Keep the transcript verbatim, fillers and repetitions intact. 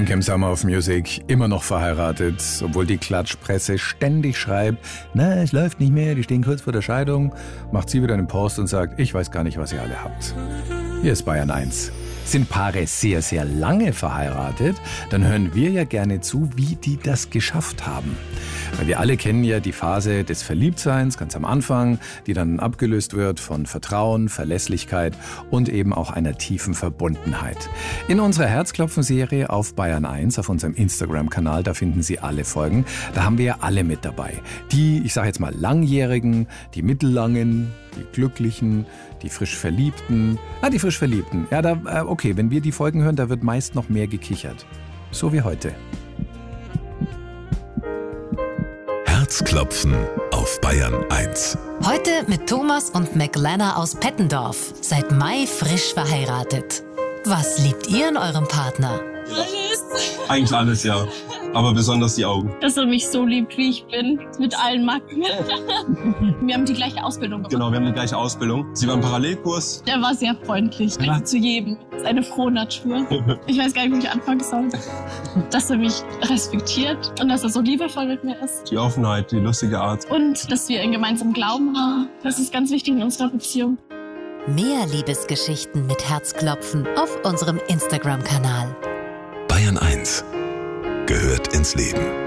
Kim Kim Summer of Music, immer noch verheiratet, obwohl die Klatschpresse ständig schreibt, na, es läuft nicht mehr, die stehen kurz vor der Scheidung, macht sie wieder einen Post und sagt, ich weiß gar nicht, was ihr alle habt. Hier ist Bayern eins. Sind Paare sehr, sehr lange verheiratet, dann hören wir ja gerne zu, wie die das geschafft haben. Weil wir alle kennen ja die Phase des Verliebtseins ganz am Anfang, die dann abgelöst wird von Vertrauen, Verlässlichkeit und eben auch einer tiefen Verbundenheit. In unserer Herzklopfen-Serie auf Bayern eins, auf unserem Instagram-Kanal, da finden Sie alle Folgen. Da haben wir ja alle mit dabei. Die, ich sage jetzt mal, Langjährigen, die Mittellangen, die Glücklichen, die frisch Verliebten. Ah, die frisch Verliebten. Ja, da, okay, wenn wir die Folgen hören, da wird meist noch mehr gekichert. So wie heute. Herzklopfen auf Bayern eins. Heute mit Thomas und McLenna aus Pettendorf. Seit Mai frisch verheiratet. Was liebt ihr in eurem Partner? Alles. Eigentlich alles, ja. Aber besonders die Augen. Dass er mich so liebt, wie ich bin. Mit allen Macken. Wir haben die gleiche Ausbildung gemacht. Genau, wir haben die gleiche Ausbildung. Sie war im Parallelkurs. Der war sehr freundlich. Ja. Zu jedem. Das ist eine frohe Natur. Ich weiß gar nicht, wo ich anfangen soll. Dass er mich respektiert und dass er so liebevoll mit mir ist. Die Offenheit, die lustige Art. Und dass wir einen gemeinsamen Glauben haben. Das ist ganz wichtig in unserer Beziehung. Mehr Liebesgeschichten mit Herzklopfen auf unserem Instagram-Kanal. Bayern eins gehört ins Leben.